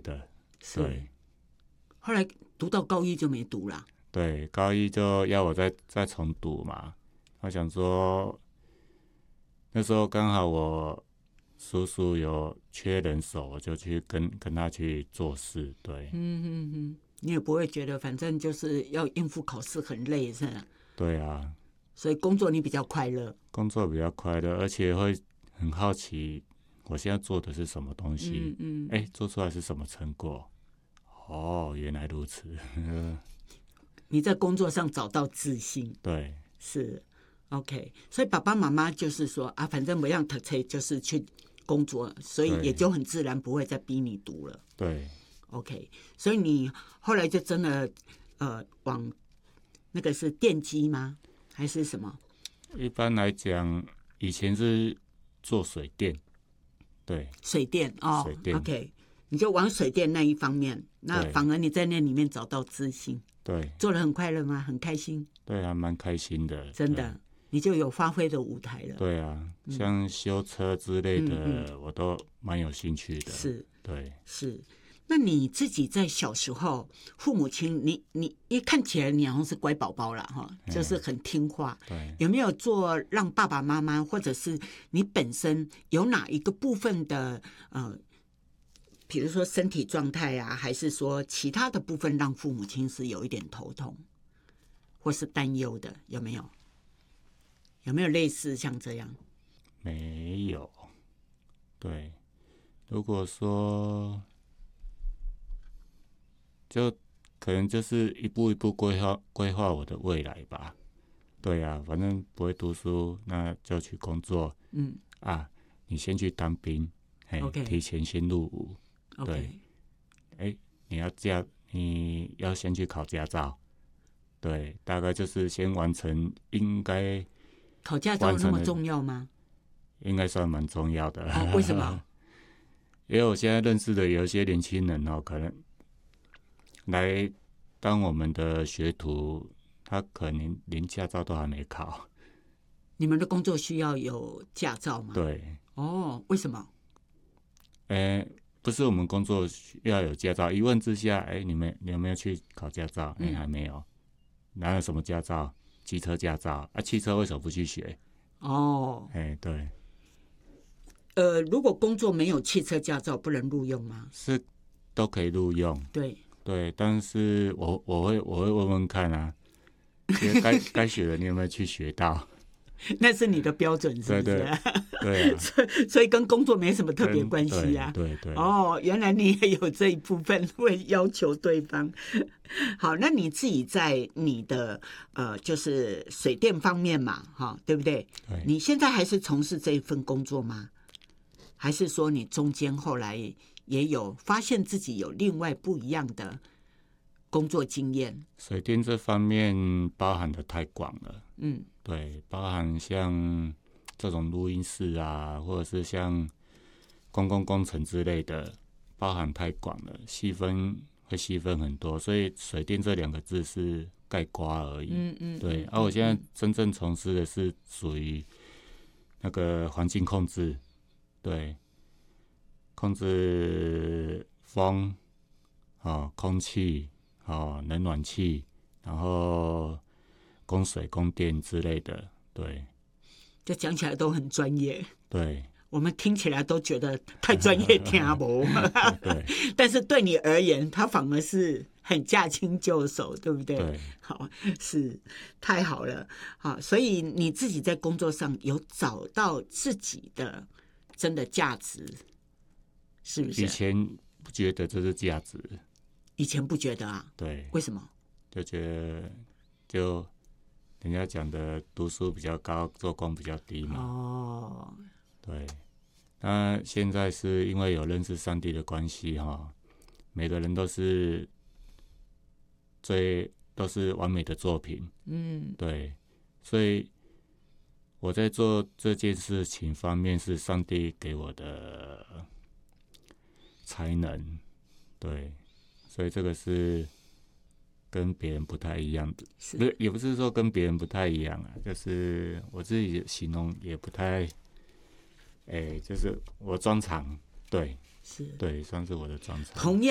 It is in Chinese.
的。 是。 对， 后来读到高一就没读了。 对，高一就要我再重读嘛。我想说，那时候刚好我叔叔有缺人手，我就去跟他去做事。对， 你也不会觉得反正就是要应付考试很累是吧？ 对啊， 所以工作你比较快乐。 工作比较快乐，而且会很好奇我现在做的是什么东西，做出来是什么成果。哦，原来如此。 你在工作上找到自信。 对， 是 OK。所以爸爸妈妈就是说啊，反正不让读书就是去工作，所以也就很自然不会再逼你读了。 对 OK。所以你后来就真的往那个是电机吗？还是什么？ 一般来讲，以前是做水电。对， 水电哦， 水电 OK。你就往水电那一方面，那反而你在那里面找到自信。 对， 做得很快乐吗？很开心。 对，还蛮开心的。 真的，你就有发挥的舞台了。 对啊，像修车之类的，我都蛮有兴趣的。 是， 对， 是。那你自己在小时候，父母亲，你一看起来你好像是乖宝宝啦，哈，就是很听话。 对， 有没有做让爸爸妈妈，或者是你本身有哪一个部分的比如说身体状态啊，还是说其他的部分让父母亲是有一点头痛或是担忧的？有没有？有没有类似像这样？ 没有。对，如果说就可能就是一步一步规划我的未来吧。对啊，反正不会读书，那就去工作。你先去当兵，okay. 提前先入伍。 对， 你要先去考驾照。对，大概就是先完成，应该考驾照那么重要吗？ 应该算蛮重要的。 为什么？ 因为我现在认识的有一些年轻人可能来当我们的学徒，他可能连驾照都还没考。 你们的工作需要有驾照吗？ 对。 为什么？ 不是我们工作需要有驾照，一问之下，你有没有去考驾照？还没有。哪有什么驾照？机车驾照啊？汽车为什么不去学？对。 如果工作没有汽车驾照，不能录用吗？ 是，都可以录用。 对， 但是我会问问看啊，该学的你有没有去学到？ 那是你的标准，是不是？ 对啊。 所以跟工作没什么特别关系啊。 对。 原来你也有这一部分会要求对方。好，那你自己在你的就是水电方面嘛，对不对？ 对。 你现在还是从事这一份工作吗？还是说你中间后来也有发现自己有另外不一样的工作经验？ 水电这方面包含的太广了。对，包含像这种录音室啊，或者是像公共工程之类的，包含太广了，会细分很多，所以水电这2个字是概括而已。对。我现在真正从事的是属于那个环境控制。对，控制风、空气、冷暖气，然后供水、供电之类的。对， 这讲起来都很专业。 对， 我们听起来都觉得太专业听不对。 但是对你而言，它反而是很驾轻就熟，对不对？ 对。 好，是太好了。好，所以你自己在工作上有找到自己的真的价值，是不是？ 以前不觉得这是价值。 以前不觉得啊？ 对。 为什么？ 就觉得人家讲的读书比较高，做工比较低嘛。对。那现在是因为有认识上帝的关系每个人都是完美的作品。对。所以我在做这件事情方面是上帝给我的才能。对。所以这个是跟别人不太一样的，也不是说跟别人不太一样啊，就是我自己形容也不太，就是我专长。对， 是， 对，算是我的专长。 同样。